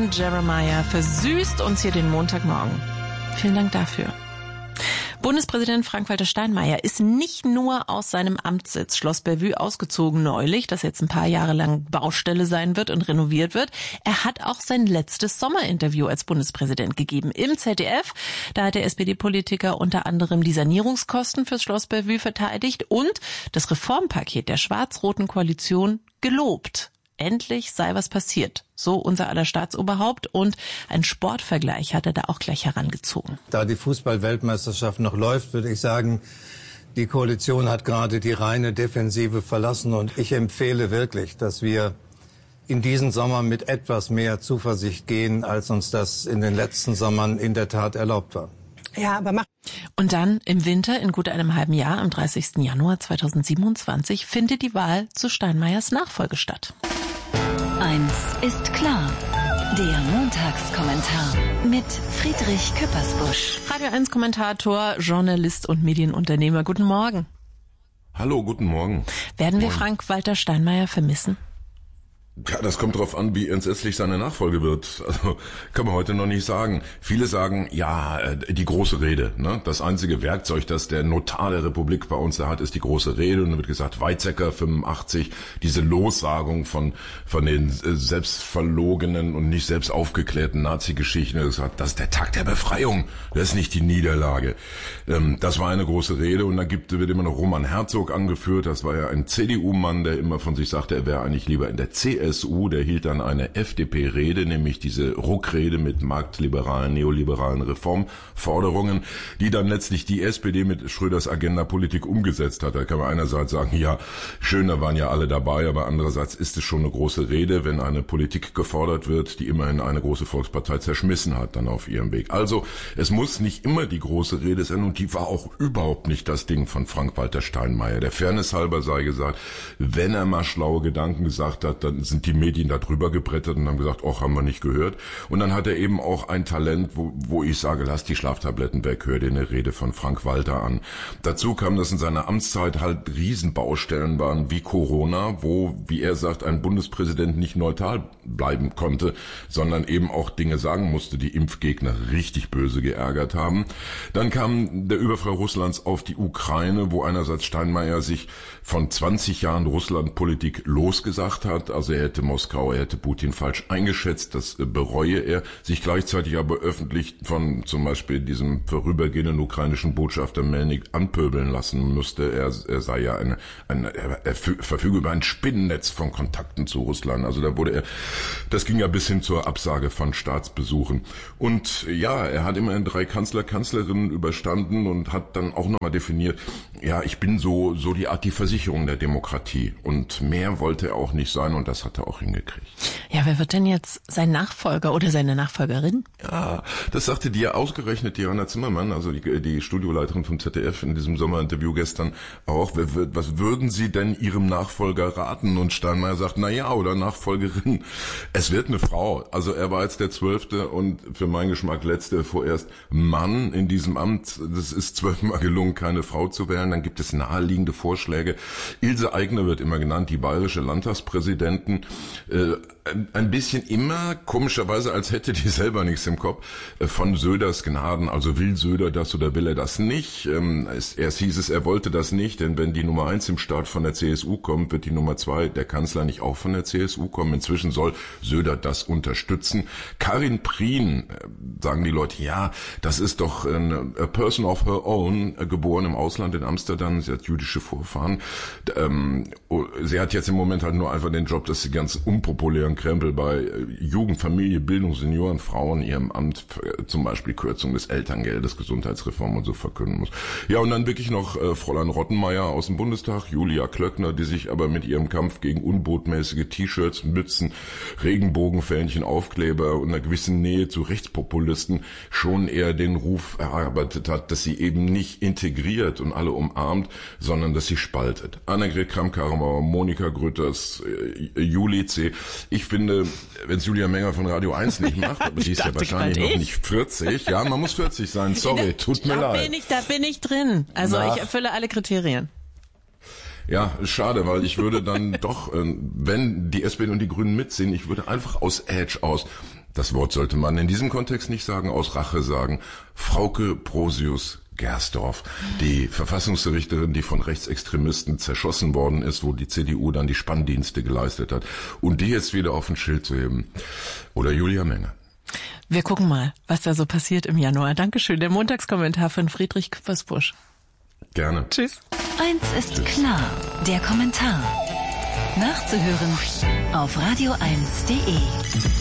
und Jeremiah versüßt uns hier den Montagmorgen. Vielen Dank dafür. Bundespräsident Frank-Walter Steinmeier ist nicht nur aus seinem Amtssitz Schloss Bellevue ausgezogen neulich, das jetzt ein paar Jahre lang Baustelle sein wird und renoviert wird. Er hat auch sein letztes Sommerinterview als Bundespräsident gegeben im ZDF. Da hat der SPD-Politiker unter anderem die Sanierungskosten fürs Schloss Bellevue verteidigt und das Reformpaket der schwarz-roten Koalition gelobt. Endlich sei was passiert. So unser aller Staatsoberhaupt, und ein Sportvergleich hat er da auch gleich herangezogen. Da die Fußball-Weltmeisterschaft noch läuft, würde ich sagen, die Koalition hat gerade die reine Defensive verlassen, und ich empfehle wirklich, dass wir in diesen Sommer mit etwas mehr Zuversicht gehen, als uns das in den letzten Sommern in der Tat erlaubt war. Ja, aber und dann im Winter, in gut einem halben Jahr, am 30. Januar 2027, findet die Wahl zu Steinmeiers Nachfolge statt. Eins ist klar. Der Montagskommentar mit Friedrich Küppersbusch. Radio 1 Kommentator, Journalist und Medienunternehmer. Guten Morgen. Hallo, guten Morgen. Werden wir Frank-Walter Steinmeier vermissen? Ja, das kommt drauf an, wie entsetzlich seine Nachfolge wird. Also kann man heute noch nicht sagen. Viele sagen, ja, die große Rede. Ne? Das einzige Werkzeug, das der Notar der Republik bei uns hat, ist die große Rede. Und dann wird gesagt, Weizsäcker 85, diese Lossagung von den selbstverlogenen und nicht selbst aufgeklärten Nazi-Geschichten. Das ist der Tag der Befreiung, das ist nicht die Niederlage. Das war eine große Rede. Und dann wird immer noch Roman Herzog angeführt. Das war ja ein CDU-Mann, der immer von sich sagte, er wäre eigentlich lieber in der CSU. Der hielt dann eine FDP-Rede, nämlich diese Ruckrede mit marktliberalen, neoliberalen Reformforderungen, die dann letztlich die SPD mit Schröders Agenda-Politik umgesetzt hat. Da kann man einerseits sagen, ja, schön, da waren ja alle dabei, aber andererseits ist es schon eine große Rede, wenn eine Politik gefordert wird, die immerhin eine große Volkspartei zerschmissen hat, dann auf ihrem Weg. Also, es muss nicht immer die große Rede sein, und die war auch überhaupt nicht das Ding von Frank-Walter Steinmeier. Der Fairness halber sei gesagt, wenn er mal schlaue Gedanken gesagt hat, dann sind die Medien da drüber gebrettert und haben gesagt, ach, haben wir nicht gehört. Und dann hat er eben auch ein Talent, wo ich sage, lass die Schlaftabletten weg, hör dir eine Rede von Frank-Walter an. Dazu kam, dass in seiner Amtszeit halt Riesenbaustellen waren wie Corona, wo, wie er sagt, ein Bundespräsident nicht neutral bleiben konnte, sondern eben auch Dinge sagen musste, die Impfgegner richtig böse geärgert haben. Dann kam der Überfall Russlands auf die Ukraine, wo einerseits Steinmeier sich von 20 Jahren Russlandpolitik losgesagt hat, also er hätte Moskau, er hätte Putin falsch eingeschätzt, das bereue er, sich gleichzeitig aber öffentlich von zum Beispiel diesem vorübergehenden ukrainischen Botschafter Melnik anpöbeln lassen musste. Er sei ja er verfüge über ein Spinnennetz von Kontakten zu Russland. Also das ging ja bis hin zur Absage von Staatsbesuchen. Und ja, er hat immerhin 3 Kanzlerinnen überstanden und hat dann auch nochmal definiert, ja, ich bin so die Art die Versicherung der Demokratie. Und mehr wollte er auch nicht sein, und das hat er auch hingekriegt. Ja, wer wird denn jetzt sein Nachfolger oder seine Nachfolgerin? Ja, das sagte dir ausgerechnet Diana Zimmermann, also die Studioleiterin vom ZDF in diesem Sommerinterview gestern auch. Was würden Sie denn Ihrem Nachfolger raten? Und Steinmeier sagt, na ja, oder Nachfolgerin. Es wird eine Frau. Also er war jetzt der 12. und für meinen Geschmack letzte vorerst Mann in diesem Amt. Das ist 12 Mal gelungen, keine Frau zu wählen. Dann gibt es naheliegende Vorschläge. Ilse Aigner wird immer genannt, die bayerische Landtagspräsidentin. Ein bisschen immer, komischerweise, als hätte die selber nichts im Kopf, von Söders Gnaden. Also will Söder das oder will er das nicht? Erst hieß es, er wollte das nicht, denn wenn die Nummer 1 im Staat von der CSU kommt, wird die Nummer 2, der Kanzler, nicht auch von der CSU kommen. Inzwischen soll Söder das unterstützen. Karin Prien, sagen die Leute, ja, das ist doch a person of her own, geboren im Ausland in Amsterdam, sie hat jüdische Vorfahren. Sie hat jetzt im Moment halt nur einfach den Job, dass sie ganz unpopulären Krempel bei Jugend, Familie, Bildung, Senioren, Frauen ihrem Amt, zum Beispiel Kürzung des Elterngeldes, Gesundheitsreform und so verkünden muss. Ja, und dann wirklich noch Fräulein Rottenmeier aus dem Bundestag, Julia Klöckner, die sich aber mit ihrem Kampf gegen unbotmäßige T-Shirts, Mützen, Regenbogenfähnchen, Aufkleber und einer gewissen Nähe zu Rechtspopulisten schon eher den Ruf erarbeitet hat, dass sie eben nicht integriert und alle umarmt, sondern dass sie spaltet. Annegret Kramp-Karrenbauer, Monika Grütters, Juli C. Ich finde, wenn es Julia Menger von Radio 1 nicht macht, aber die ist ja wahrscheinlich noch nicht 40. Ja, man muss 40 sein. Sorry, tut mir leid. Da bin ich drin. Also ich erfülle alle Kriterien. Ja, schade, weil ich würde dann doch, wenn die SPD und die Grünen mitziehen, ich würde einfach aus Edge aus das Wort sollte man in diesem Kontext nicht sagen, aus Rache sagen, Frauke Brosius-Gersdorf, die Verfassungsrichterin, die von Rechtsextremisten zerschossen worden ist, wo die CDU dann die Spanndienste geleistet hat, und die jetzt wieder auf ein Schild zu heben. Oder Julia Menger. Wir gucken mal, was da so passiert im Januar. Dankeschön. Der Montagskommentar von Friedrich Küppersbusch. Gerne. Tschüss. Eins ist klar, der Kommentar. Nachzuhören auf radio1.de.